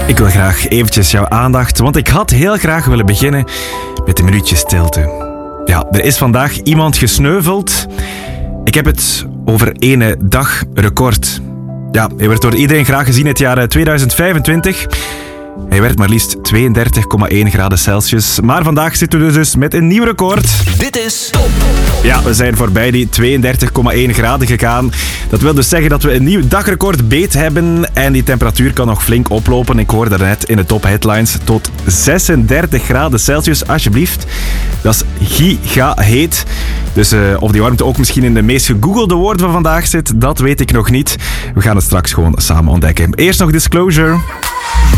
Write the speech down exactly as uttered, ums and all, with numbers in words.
Ik wil graag eventjes jouw aandacht, want ik had heel graag willen beginnen met een minuutje stilte. Ja, er is vandaag iemand gesneuveld. Ik heb het over ene dagrecord. Ja, hij werd door iedereen graag gezien in het jaar tweeduizend vijfentwintig. Hij werd maar liefst tweeëndertig komma één graden Celsius. Maar vandaag zitten we dus met een nieuw record. Dit is Top. Ja, we zijn voorbij die tweeëndertig komma één graden gegaan. Dat wil dus zeggen dat we een nieuw dagrecord beet hebben. En die temperatuur kan nog flink oplopen. Ik hoorde daarnet in de top headlines tot zesendertig graden Celsius, alsjeblieft. Dat is giga heet. Dus uh, of die warmte ook misschien in de meest gegoogelde woorden van vandaag zit, dat weet ik nog niet. We gaan het straks gewoon samen ontdekken. Eerst nog Disclosure.